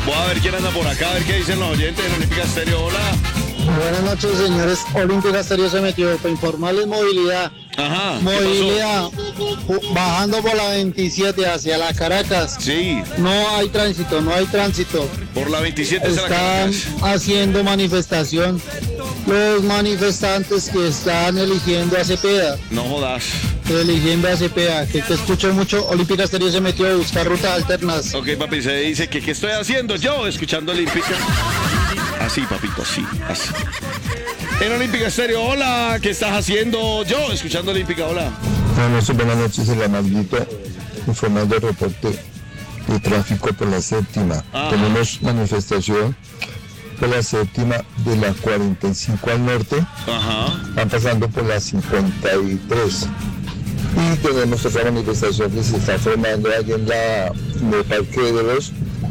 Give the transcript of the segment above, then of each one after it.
Voy a ver quién anda por acá, a ver qué dicen los oyentes de Olímpica Estéreo. Hola. Buenas noches, señores. Olímpica Estéreo se metió para informarles movilidad. Ajá. Movilidad, bajando por la 27 hacia la Caracas. Sí. No hay tránsito. Por la 27 hacia la Están Caracas. haciendo manifestación los manifestantes que están eligiendo a Cepeda. No jodas. Eligiendo a Cepeda, que escucho mucho. Olímpica Estéreo se metió a buscar rutas alternas. Ok, papi, se dice que ¿qué estoy haciendo yo escuchando Olímpica? Así, papito, así. En Olímpica Estéreo, hola, ¿qué estás haciendo yo escuchando Olímpica? Hola. Buenas noches, el Amandito, informando el reporte de tráfico por la séptima. Tenemos manifestación por la séptima de la 45 al norte. Ajá. Van pasando por la 53. Y tenemos otra manifestación que se está formando ahí en el Parque de los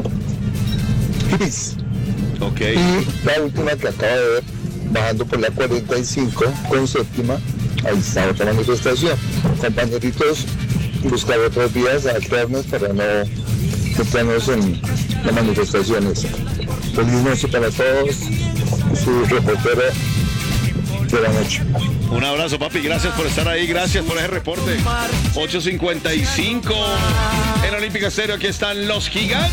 Gris. Ok. Y la última que acaba de ver, bajando por la 45 con séptima, ahí está otra manifestación. Compañeritos, buscar otras vías alternas para no meternos en las manifestaciones. Feliz noche para todos, su reportero de la noche. Un abrazo, papi, gracias por estar ahí, gracias por ese reporte. 8:55 en Olímpica Estéreo, aquí están los gigantes.